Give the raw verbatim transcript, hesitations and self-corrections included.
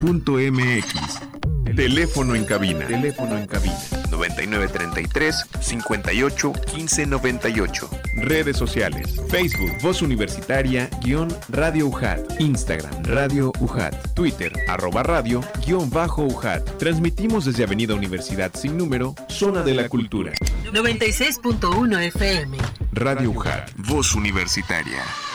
punto m x. Teléfono en cabina. Teléfono en cabina. noventa y nueve treinta y tres, cincuenta y ocho, quince noventa y ocho. Redes sociales. Facebook, Voz Universitaria, guión Radio U J A T. Instagram, Radio U J A T. Twitter, arroba radio, guión bajo U J A T. Transmitimos desde Avenida Universidad Sin Número, Zona de la Cultura. noventa y seis punto uno F M. Radio U J A T. Voz Universitaria.